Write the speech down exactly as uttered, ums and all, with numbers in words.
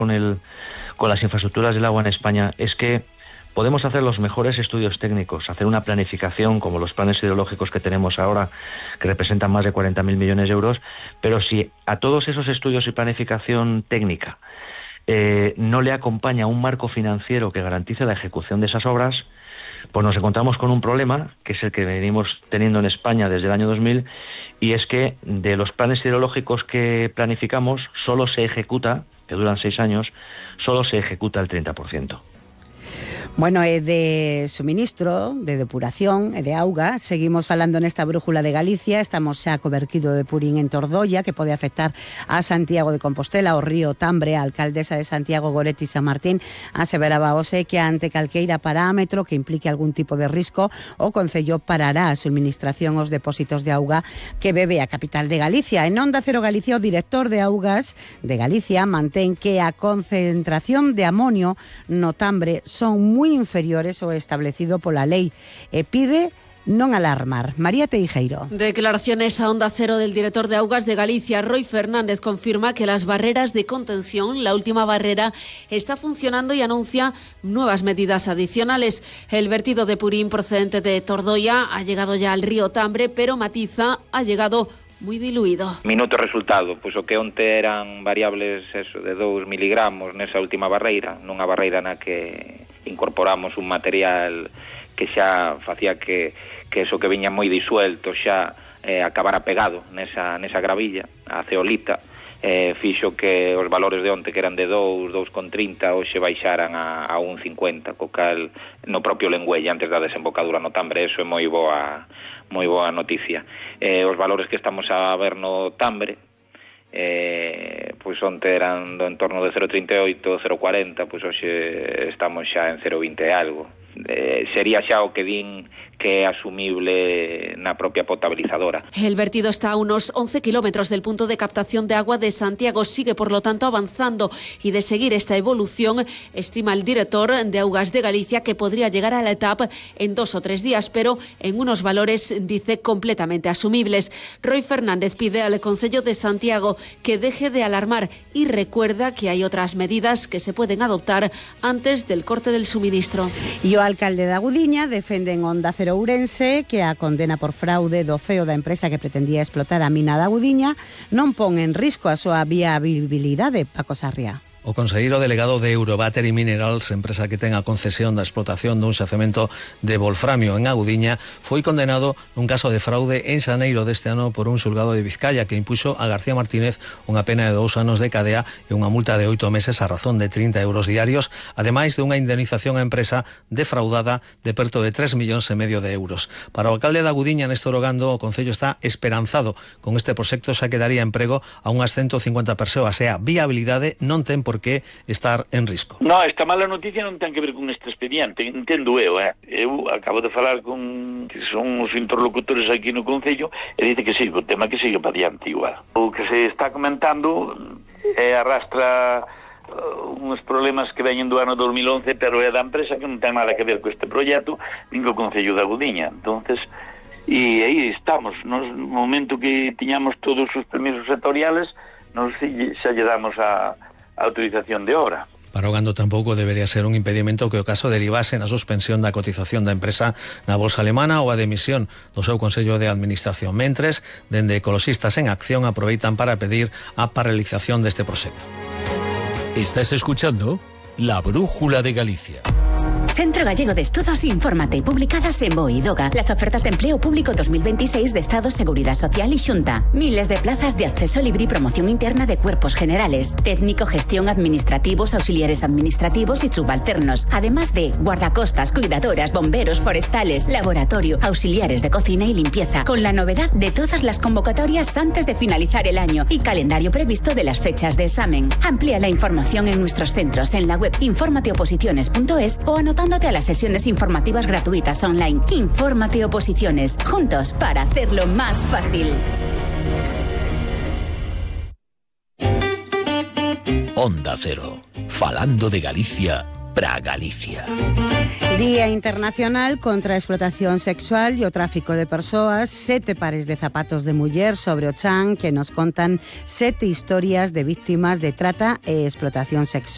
con el con las infraestructuras del agua en España es que podemos hacer los mejores estudios técnicos, hacer una planificación como los planes hidrológicos que tenemos ahora, que representan más de cuarenta mil millones de euros, pero si a todos esos estudios y planificación técnica eh, no le acompaña un marco financiero que garantice la ejecución de esas obras, pues nos encontramos con un problema, que es el que venimos teniendo en España desde el año dos mil, y es que de los planes hidrológicos que planificamos, solo se ejecuta, que duran seis años, solo se ejecuta el treinta por ciento. Bueno, e de suministro, de depuración e de auga, seguimos falando nesta brújula de Galicia. Estamos xa co verquido de Purín en Tordoia, que pode afectar a Santiago de Compostela, o río Tambre. A alcaldesa de Santiago, Goretti San Martín, aseveraba hoxe que ante calqueira parámetro que implique algún tipo de risco, o Concello parará a suministración aos depósitos de auga que bebe a capital de Galicia. En Onda Cero Galicia, o director de Augas de Galicia mantén que a concentración de amonio no Tambre son moi inferiores ao establecido pola lei e pide non alarmar. María Teijeiro. Declaraciones a Onda Cero del director de Augas de Galicia, Roy Fernández, confirma que las barreras de contención, la última barrera, está funcionando y anuncia nuevas medidas adicionales. El vertido de Purín procedente de Tordoia ha llegado ya al río Tambre, pero matiza, ha llegado moi diluído. Minuto resultado, pois o que onte eran variables eso, de dous miligramos nesa última barreira, nunha barreira na que incorporamos un material que xa facía que, que eso que viña moi disuelto xa eh, acabara pegado nesa, nesa gravilla, a ceolita, eh, fixo que os valores de onte que eran de dous, dous con trinta, hoxe baixaran a, a un cincuenta, co cal no propio Lengüella, antes da desembocadura no Tambre, eso é moi boa moi boa noticia. Eh, os valores que estamos a ver no Tambre, eh, pois onte eran do entorno de cero trinta e oito, cero cuarenta, pois hoxe estamos xa en cero vinte e algo. Eh, sería xa o que din que é asumible na propia potabilizadora. El vertido está a unos once kilómetros del punto de captación de agua de Santiago, sigue por lo tanto avanzando, y de seguir esta evolución, estima el director de Augas de Galicia que podría llegar a la etapa en dos o tres días, pero en unos valores, dice, completamente asumibles. Roy Fernández pide al Concello de Santiago que deje de alarmar y recuerda que hay otras medidas que se pueden adoptar antes del corte del suministro. E o alcalde da Gudiña defende en Onda Cero Ourense que a condena por fraude do C E O da empresa que pretendía explotar a mina da Gudiña non pon en risco a súa viabilidade. Paco Sarria. O conselleiro delegado de Eurobattery Minerals, empresa que ten a concesión da explotación dun xacemento de wolframio en Agudiña, foi condenado nun caso de fraude en xaneiro deste ano por un xulgado de Vizcaya que impuxo a García Martínez unha pena de dous anos de cadea e unha multa de oito meses a razón de trinta euros diarios, ademais de unha indemnización á empresa defraudada de perto de tres millóns e medio de euros. Para o alcalde de Agudiña, Néstor Ogando, o Concello está esperanzado con este proxecto, xa que daría emprego a unhas ciento cincuenta persoas e a viabilidade non ten por que estar en risco. No, esta mala noticia non ten que ver con este expediente, entendo eu, eh? Eu acabo de falar con que son os interlocutores aquí no Concello e dice que sí, o tema que sigue para diante igual. O que se está comentando é arrastra uh, uns problemas que veñen do ano dos mil once, pero é da empresa que non ten nada que ver con este proxecto, nin co Concello da Gudiña. Entonces, e aí estamos, no momento que tiñamos todos os permisos sectoriales, nos xa lle damos a a autorización de obra. Para Ogando tampouco debería ser un impedimento que o caso derivase na suspensión da cotización da empresa na bolsa alemana ou a demisión do seu Consello de Administración. Mentres, dende Ecoloxistas en Acción aproveitan para pedir a paralización deste proxecto. Estás escuchando La Brújula de Galicia. Centro Gallego de Estudos, infórmate, publicadas en BOE y DOGA, las ofertas de empleo público dos mil veintiséis de Estado, Seguridad Social y Xunta. Miles de plazas de acceso libre y promoción interna de cuerpos generales, técnico, gestión, administrativos, auxiliares administrativos y subalternos, además de guardacostas, cuidadoras, bomberos, forestales, laboratorio, auxiliares de cocina y limpieza, con la novedad de todas las convocatorias antes de finalizar el año y calendario previsto de las fechas de examen. Amplía la información en nuestros centros en la web informateoposiciones punto es o anotándote a las sesiones informativas gratuitas online. Infórmate Oposiciones, juntos para hacerlo más fácil. Onda Cero, falando de Galicia para Galicia. Día Internacional contra a Explotación Sexual e o Tráfico de Persoas. Sete pares de zapatos de muller sobre o chan que nos contan sete historias de víctimas de trata e explotación sexual.